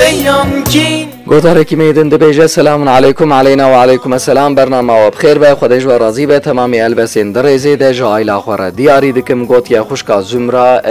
لیان کین گوتارکی میدن دبیجه سلام علیکم علینا و علیکم السلام برنامه و بخیر به خودش و راضی به تمامی البسین در ریزی ده جایلا خوره دیاری دکم گوت یا خوشکا زمرا